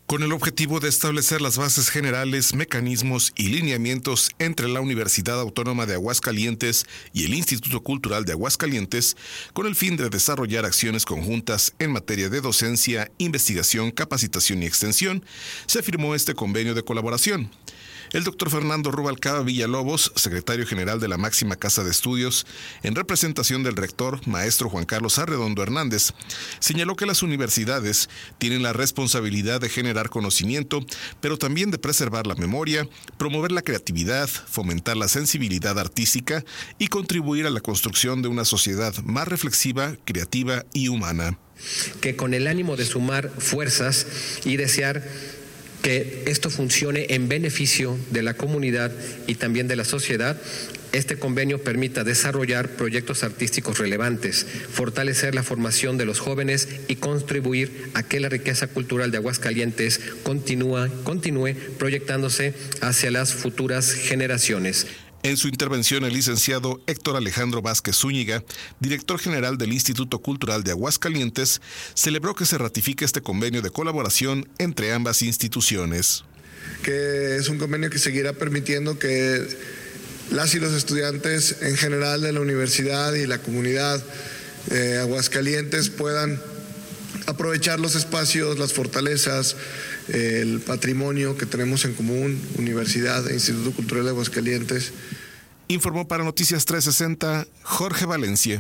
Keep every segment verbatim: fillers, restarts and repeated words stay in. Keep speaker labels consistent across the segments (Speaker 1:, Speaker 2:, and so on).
Speaker 1: Con el objetivo de establecer las bases generales, mecanismos y lineamientos entre la Universidad Autónoma de Aguascalientes y el Instituto Cultural de Aguascalientes, con el fin de desarrollar acciones conjuntas en materia de docencia, investigación, capacitación y extensión, se firmó este convenio de colaboración. El doctor Fernando Rubalcaba Villalobos, secretario general de la máxima casa de estudios, en representación del rector, maestro Juan Carlos Arredondo Hernández, señaló que las universidades tienen la responsabilidad de generar conocimiento, pero también de preservar la memoria, promover la creatividad, fomentar la sensibilidad artística y contribuir a la construcción de una sociedad más reflexiva, creativa y humana.
Speaker 2: Que con el ánimo de sumar fuerzas y desear que esto funcione en beneficio de la comunidad y también de la sociedad, este convenio permita desarrollar proyectos artísticos relevantes, fortalecer la formación de los jóvenes y contribuir a que la riqueza cultural de Aguascalientes continúa, continúe proyectándose hacia las futuras generaciones.
Speaker 1: En su intervención, el licenciado Héctor Alejandro Vázquez Zúñiga, director general del Instituto Cultural de Aguascalientes, celebró que se ratifique este convenio de colaboración entre ambas instituciones.
Speaker 3: Que es un convenio que seguirá permitiendo que las y los estudiantes en general de la universidad y la comunidad de Aguascalientes puedan aprovechar los espacios, las fortalezas, el patrimonio que tenemos en común, Universidad e Instituto Cultural de Aguascalientes.
Speaker 1: Informó para Noticias trescientos sesenta Jorge Valencia.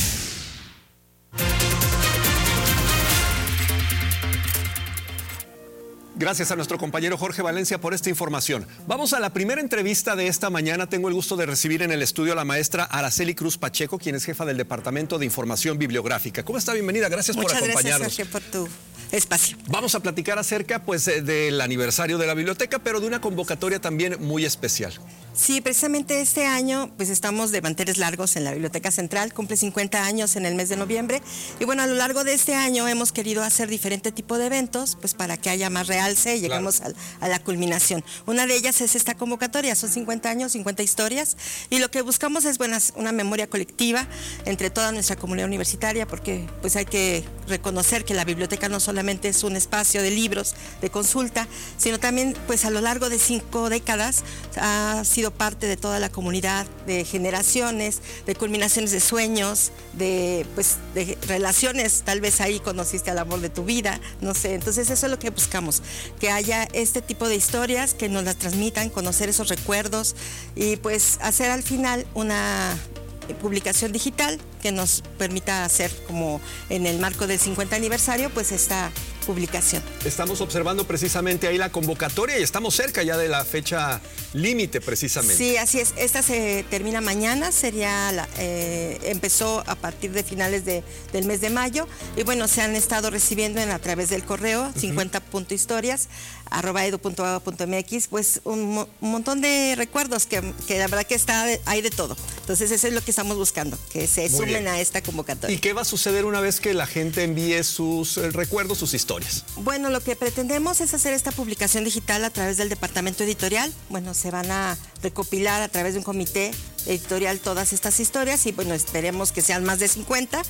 Speaker 4: Gracias a nuestro compañero Jorge Valencia por esta información. Vamos a la primera entrevista de esta mañana. Tengo el gusto de recibir en el estudio a la maestra Araceli Cruz Pacheco, quien es jefa del Departamento de Información Bibliográfica. ¿Cómo está? Bienvenida. Gracias
Speaker 5: Muchas
Speaker 4: por acompañarnos.
Speaker 5: Muchas gracias, Jorge, por tu espacio.
Speaker 4: Vamos a platicar acerca pues, del aniversario de la biblioteca, pero de una convocatoria también muy especial.
Speaker 5: Sí, precisamente este año pues estamos de manteles largos en la Biblioteca Central, cumple cincuenta años en el mes de noviembre y bueno, a lo largo de este año hemos querido hacer diferente tipo de eventos pues para que haya más realce y lleguemos claro. a, a la culminación. Una de ellas es esta convocatoria, son cincuenta años, cincuenta historias y lo que buscamos es buenas, una memoria colectiva entre toda nuestra comunidad universitaria porque pues hay que reconocer que la biblioteca no solamente es un espacio de libros, de consulta, sino también pues a lo largo de cinco décadas ha sido parte de toda la comunidad, de generaciones, de culminaciones de sueños, de pues de relaciones, tal vez ahí conociste al amor de tu vida, no sé, entonces eso es lo que buscamos, que haya este tipo de historias, que nos las transmitan, conocer esos recuerdos y pues hacer al final una publicación digital que nos permita hacer como en el marco del cincuenta aniversario pues esta publicación.
Speaker 4: Estamos observando precisamente ahí la convocatoria y estamos cerca ya de la fecha límite precisamente.
Speaker 5: Sí, así es. Esta se termina mañana, sería la, eh, empezó a partir de finales de, del mes de mayo y bueno, se han estado recibiendo en, a través del correo uh-huh. cincuenta punto historias arroba edu punto a punto mx pues un, un montón de recuerdos que, que la verdad que está hay de todo. Entonces eso es lo que estamos buscando, que se Muy sumen bien. a esta convocatoria.
Speaker 4: ¿Y qué va a suceder una vez que la gente envíe sus eh, recuerdos, sus historias?
Speaker 5: Bueno, lo que pretendemos es hacer esta publicación digital a través del departamento editorial. Bueno, se van a recopilar a través de un comité editorial todas estas historias y bueno, esperemos que sean más de cincuenta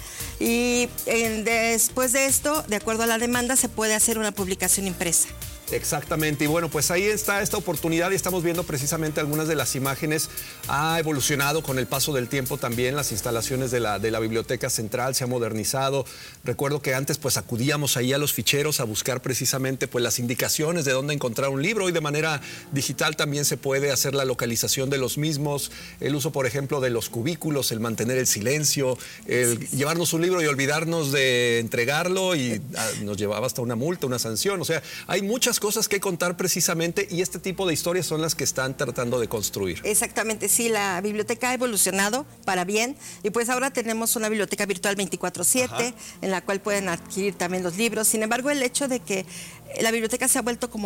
Speaker 5: y eh, después de esto, de acuerdo a la demanda, se puede hacer una publicación impresa.
Speaker 4: Exactamente, y bueno, pues ahí está esta oportunidad y estamos viendo precisamente algunas de las imágenes. Ha evolucionado con el paso del tiempo también las instalaciones de la, de la Biblioteca Central, se ha modernizado. Recuerdo que antes pues acudíamos ahí a los ficheros a buscar precisamente pues las indicaciones de dónde encontrar un libro y de manera digital también se puede hacer la localización de los mismos, el uso por ejemplo de los cubículos, el mantener el silencio, el llevarnos un libro y olvidarnos de entregarlo y ah, nos llevaba hasta una multa, una sanción, o sea, hay muchas cosas que contar precisamente y este tipo de historias son las que están tratando de construir.
Speaker 5: Exactamente, sí, la biblioteca ha evolucionado para bien y pues ahora tenemos una biblioteca virtual veinticuatro siete en la cual pueden adquirir también los libros. Sin embargo, el hecho de que la biblioteca se ha vuelto como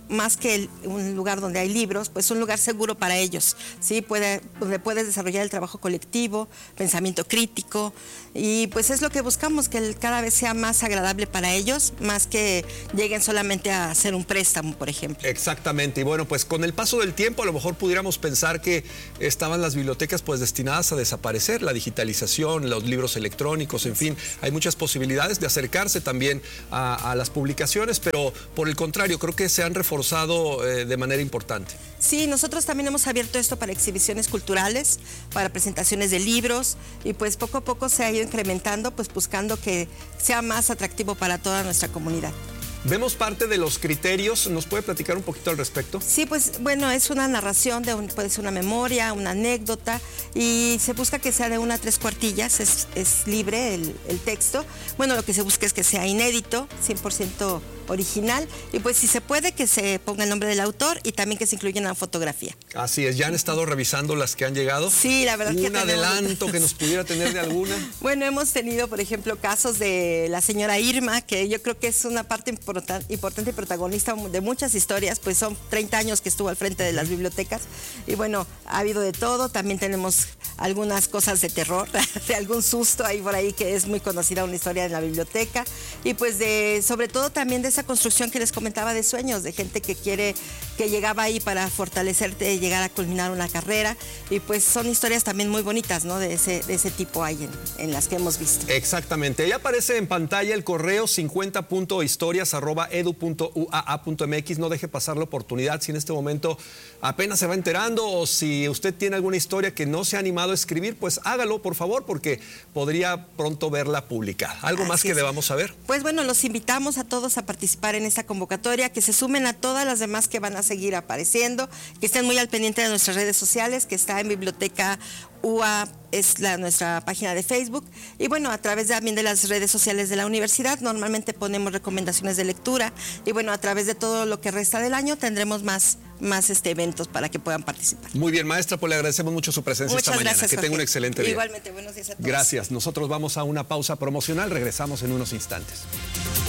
Speaker 5: más que el, un lugar donde hay libros, pues un lugar seguro para ellos, ¿sí? Puede, donde puedes desarrollar el trabajo colectivo, pensamiento crítico, y pues es lo que buscamos, que el, cada vez sea más agradable para ellos, más que lleguen solamente a hacer un préstamo, por ejemplo.
Speaker 4: Exactamente, y bueno, pues con el paso del tiempo a lo mejor pudiéramos pensar que estaban las bibliotecas pues destinadas a desaparecer, la digitalización, los libros electrónicos, en fin, hay muchas posibilidades de acercarse también a, a las publicaciones, pero por el contrario, creo que se han reforzado eh, de manera importante.
Speaker 5: Sí, nosotros también hemos abierto esto para exhibiciones culturales, para presentaciones de libros, y pues poco a poco se ha ido incrementando, pues buscando que sea más atractivo para toda nuestra comunidad.
Speaker 4: Vemos parte de los criterios, ¿nos puede platicar un poquito al respecto?
Speaker 5: Sí, pues bueno, es una narración, de un, puede ser una memoria, una anécdota, y se busca que sea de una a tres cuartillas, es, es libre el, el texto. Bueno, lo que se busca es que sea inédito, cien por ciento original, y pues si se puede que se ponga el nombre del autor y también que se incluya una fotografía.
Speaker 4: Así es, ¿ya han estado revisando las que han llegado?
Speaker 5: Sí, la verdad
Speaker 4: ¿Un
Speaker 5: que
Speaker 4: Un adelanto que nos pudiera tener de alguna?
Speaker 5: Bueno, hemos tenido, por ejemplo, casos de la señora Irma, que yo creo que es una parte importante y protagonista de muchas historias, pues son treinta años que estuvo al frente de las bibliotecas, y bueno, ha habido de todo. También tenemos algunas cosas de terror, de algún susto ahí por ahí, que es muy conocida una historia en la biblioteca, y pues de, sobre todo también de esa construcción que les comentaba de sueños, de gente que quiere, que llegaba ahí para fortalecerte, llegar a culminar una carrera, y pues son historias también muy bonitas, ¿no? De ese, de ese tipo hay en, en las que hemos visto.
Speaker 4: Exactamente, ahí aparece en pantalla el correo cincuenta punto historias arroba edu punto u a a punto m x. No deje pasar la oportunidad si en este momento apenas se va enterando, o si usted tiene alguna historia que no se ha animado a escribir, pues hágalo por favor, porque podría pronto verla publicada. ¿Algo
Speaker 5: Así
Speaker 4: más que
Speaker 5: es.
Speaker 4: debamos saber?
Speaker 5: Pues bueno, los invitamos a todos a participar en esta convocatoria, que se sumen a todas las demás que van a seguir apareciendo, que estén muy al pendiente de nuestras redes sociales, que está en Biblioteca U A, es la, nuestra página de Facebook, y bueno, a través también de las redes sociales de la universidad normalmente ponemos recomendaciones de lectura, y bueno, a través de todo lo que resta del año tendremos más, más este, eventos para que puedan participar.
Speaker 4: Muy bien, maestra, pues le agradecemos mucho su presencia
Speaker 5: Muchas
Speaker 4: esta mañana.
Speaker 5: gracias,
Speaker 4: que
Speaker 5: Jorge.
Speaker 4: tenga un excelente día.
Speaker 5: Igualmente, buenos días a todos.
Speaker 4: Gracias, nosotros vamos a una pausa promocional, regresamos en unos instantes.